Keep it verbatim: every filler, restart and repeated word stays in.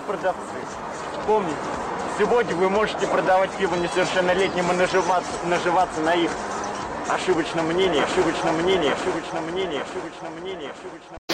продавцы, помните, сегодня вы можете продавать пиво несовершеннолетним и наживаться, наживаться на их ошибочном мнении, ошибочном мнении, ошибочном мнении, ошибочном мнении, ошибочном